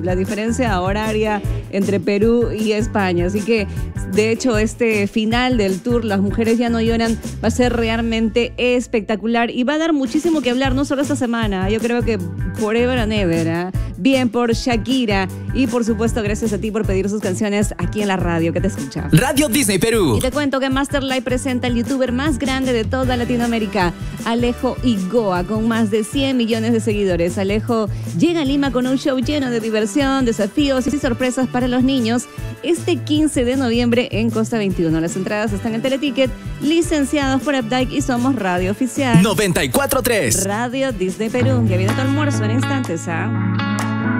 la diferencia horaria entre Perú y España. Así que, de hecho, este final del tour, Las Mujeres Ya No Lloran, va a ser realmente espectacular y va a dar muchísimo que hablar, no solo esta semana. Yo creo que forever and ever, ¿eh? Bien por Shakira y, por supuesto, gracias a ti por pedir sus canciones aquí en la radio que te escucha. Radio Disney Perú. Y te cuento que Masterlife presenta al youtuber más grande de toda Latinoamérica, Alejo Igoa, con más de 100 millones de seguidores. Alejo llega a Lima con un show lleno de diversión, desafíos y sorpresas para los niños este 15 de noviembre en Costa 21. Las entradas están en Teleticket, licenciados por Updike y somos radio oficial 94.3 Radio Disney Perú. Ya viene tu almuerzo en instantes, ¿ah?